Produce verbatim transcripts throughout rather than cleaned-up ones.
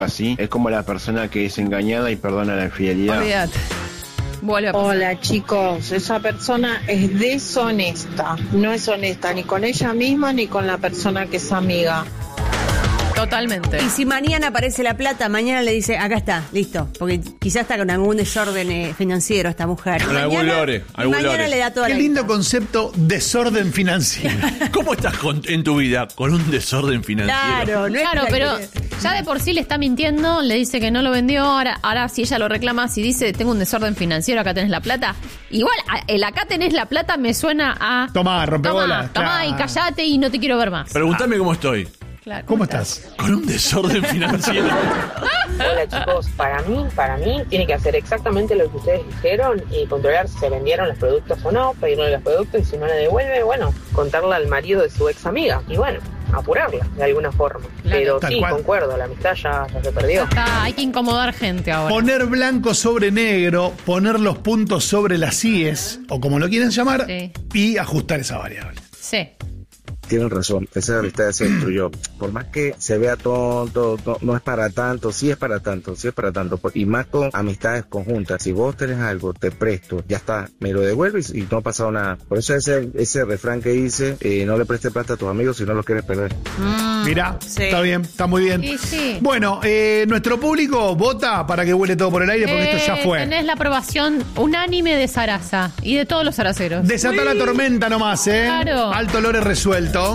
así, es como la persona que es engañada y perdona la infidelidad. Olvídate. Vuelve a pasar. Hola chicos, esa persona es deshonesta, no es honesta ni con ella misma ni con la persona que es amiga. Totalmente. Y si mañana aparece la plata, mañana le dice, acá está, listo. Porque quizás está con algún desorden eh, financiero esta mujer. Con algún lore, algún mañana lore. le da toda Qué la lindo guita. concepto, desorden financiero. ¿Cómo estás con- en tu vida? Con un desorden financiero. Claro, no es Claro, que- pero ya de por sí le está mintiendo, le dice que no lo vendió, ahora, ahora si ella lo reclama, si dice tengo un desorden financiero, acá tenés la plata, igual a- el acá tenés la plata me suena a... Tomá, Tomá, rompebolas. tomá y claro. callate y no te quiero ver más. Pregúntame cómo estoy. Claro, ¿Cómo estás? Con un desorden financiero. Hola chicos, para mí, para mí tiene que hacer exactamente lo que ustedes dijeron y controlar si se vendieron los productos o no, pedirle los productos y si no le devuelve, bueno, contarle al marido de su ex amiga y bueno, apurarla de alguna forma. Pero Tal sí, cual. concuerdo, la amistad ya, ya se perdió. Está, hay que incomodar gente ahora. Poner blanco sobre negro, poner los puntos sobre las íes, o como lo quieren llamar, Sí. y ajustar esa variable. Sí. Tienen razón, esa amistad se destruyó. Por más que se vea tonto, to- no es para tanto, sí es para tanto, sí es para tanto. Por- Y más con amistades conjuntas. Si vos tenés algo, te presto, ya está, me lo devuelves y no ha pasado nada. Por eso ese, ese refrán que dice, eh, no le prestes plata a tus amigos si no los quieres perder. Mm, Mirá, Sí. está bien, está muy bien. Sí, sí. Bueno, eh, nuestro público vota para que huele todo por el aire porque Eh, esto ya fue. Tenés la aprobación unánime de Sarasa y de todos los zaraceros. Desatá la tormenta nomás, ¿eh? Claro. Alto Lore resuelto.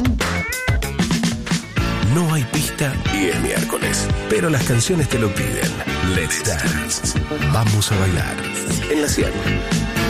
No hay pista y es miércoles, pero las canciones te lo piden. Let's Dance. Vamos a bailar. En la cien.